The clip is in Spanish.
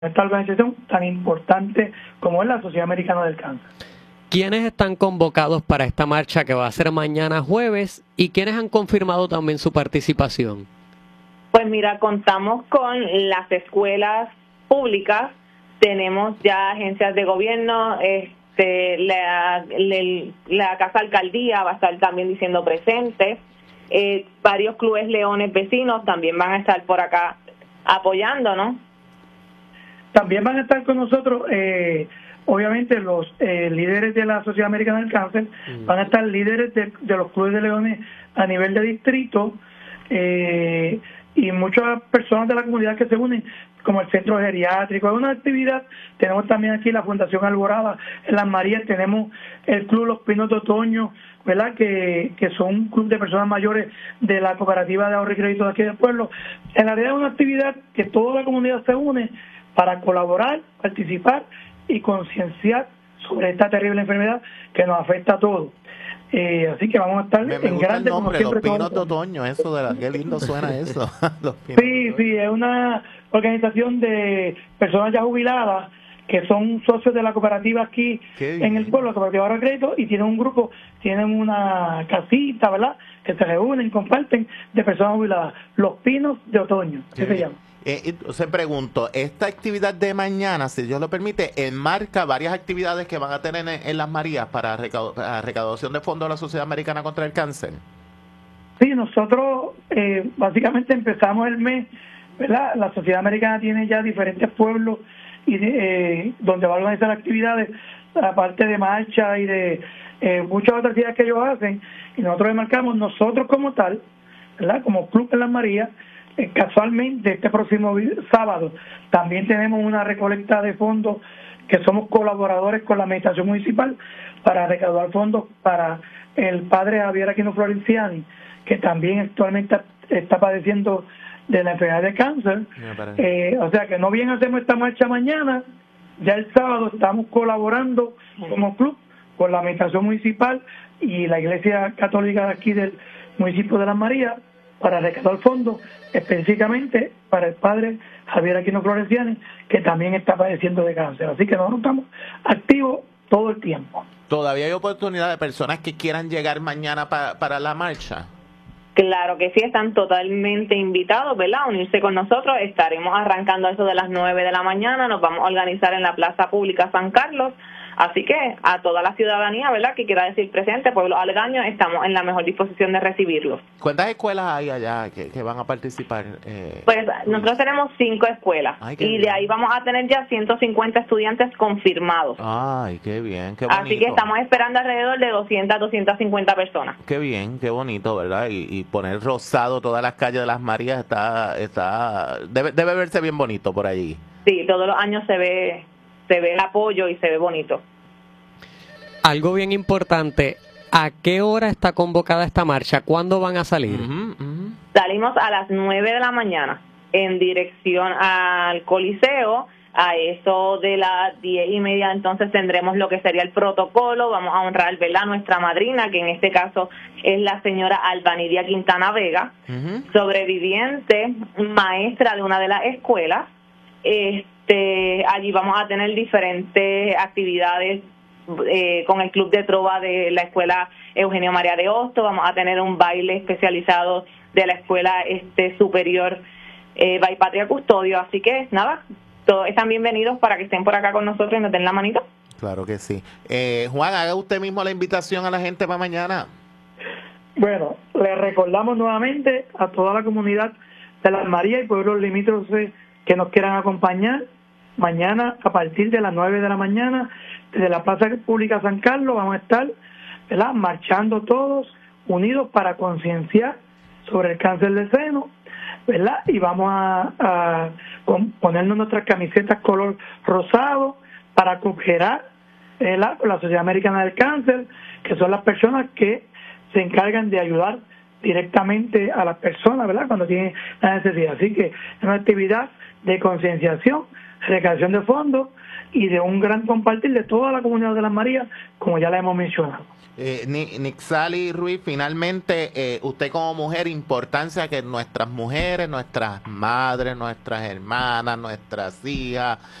esta organización tan importante como es la Sociedad Americana del Cáncer. ¿Quiénes están convocados para esta marcha que va a ser mañana jueves y quiénes han confirmado también su participación? Pues mira, contamos con las escuelas públicas, tenemos ya agencias de gobierno, la Casa Alcaldía va a estar también diciendo presente, varios clubes leones vecinos también van a estar por acá apoyándonos. También van a estar con nosotros, obviamente, los líderes de la Sociedad Americana del Cáncer, van a estar líderes de los clubes de leones a nivel de distrito, y muchas personas de la comunidad que se unen, como el centro geriátrico. Es una actividad. Tenemos también aquí la Fundación Alborada en Las Marías, tenemos el Club Los Pinos de Otoño, ¿verdad? Que son un club de personas mayores de la Cooperativa de Ahorro y Crédito de aquí del pueblo. En realidad es una actividad que toda la comunidad se une para colaborar, participar y concienciar sobre esta terrible enfermedad que nos afecta a todos. Así que vamos a estar en grande, el nombre, como siempre. Los Pinos de Otoño, eso qué lindo suena eso. Sí, es una organización de personas ya jubiladas que son socios de la cooperativa aquí en el pueblo, la Cooperativa de Ahorro y Crédito, y tienen un grupo, tienen una casita, ¿verdad?, que se reúnen, comparten, de personas jubiladas. Los Pinos de Otoño, ¿qué se llama? Entonces pregunto, esta actividad de mañana, si Dios lo permite, enmarca varias actividades que van a tener en Las Marías para recaudación de fondos de la Sociedad Americana contra el Cáncer. Sí, nosotros básicamente empezamos el mes, ¿verdad? La Sociedad Americana tiene ya diferentes pueblos y donde va a organizar actividades, aparte de marcha y de muchas otras actividades que ellos hacen, y nosotros enmarcamos nosotros como tal, ¿verdad?, como Club en Las Marías. Casualmente este próximo sábado también tenemos una recolecta de fondos, que somos colaboradores con la administración municipal para recaudar fondos para el padre Javier Aquino Florenciani, que también actualmente está padeciendo de la enfermedad de cáncer. O sea que no bien hacemos esta marcha mañana, ya el sábado estamos colaborando como club con la administración municipal y la Iglesia Católica de aquí del municipio de Las Marías para recaudar fondos específicamente para el padre Javier Aquino Florenciani, que también está padeciendo de cáncer. Así que nosotros estamos activos todo el tiempo. ¿Todavía hay oportunidad de personas que quieran llegar mañana para la marcha? Claro que sí, están totalmente invitados, ¿verdad?, a unirse con nosotros. Estaremos arrancando eso de las 9 de la mañana, nos vamos a organizar en la Plaza Pública San Carlos. Así que a toda la ciudadanía, ¿verdad?, que quiera decir presente, pueblos aledaños, estamos en la mejor disposición de recibirlos. ¿Cuántas escuelas hay allá que van a participar? Pues nosotros tenemos 5 escuelas. Ay, y bien. De ahí vamos a tener ya 150 estudiantes confirmados. Ay, qué bien, qué bonito. Así que estamos esperando alrededor de 250 personas. Qué bien, qué bonito, ¿verdad? Y poner rosado todas las calles de Las Marías debe verse bien bonito por allí. Sí, todos los años se ve el apoyo y se ve bonito. Algo bien importante, ¿a qué hora está convocada esta marcha? ¿Cuándo van a salir? Salimos a las 9 de la mañana en dirección al Coliseo. A eso de las 10:30 entonces tendremos lo que sería el protocolo. Vamos a honrar, ¿verdad?, nuestra madrina, que en este caso es la señora Albanidia Quintana Vega, sobreviviente, maestra de una de las escuelas. Allí vamos a tener diferentes actividades con el Club de Trova de la Escuela Eugenio María de Hostos. Vamos a tener un baile especializado de la Escuela Superior By Patria Custodio. Así que nada, todos están bienvenidos para que estén por acá con nosotros y nos den la manita. Claro que sí. Juan, haga usted mismo la invitación a la gente para mañana. Bueno, le recordamos nuevamente a toda la comunidad de Las Marías y pueblos limítrofes que nos quieran acompañar. Mañana a partir de las 9 de la mañana desde la Plaza Pública San Carlos vamos a estar, ¿verdad?, marchando todos unidos para concienciar sobre el cáncer de seno, ¿verdad? Y vamos a ponernos nuestras camisetas color rosado para cooperar con la Sociedad Americana del Cáncer, que son las personas que se encargan de ayudar directamente a las personas, ¿verdad?, cuando tienen la necesidad. Así que es una actividad de concienciación, recaudación de fondos y de un gran compartir de toda la comunidad de Las Marías, como ya la hemos mencionado. Nixali Ruiz, finalmente, usted como mujer, importancia que nuestras mujeres, nuestras madres, nuestras hermanas, nuestras hijas,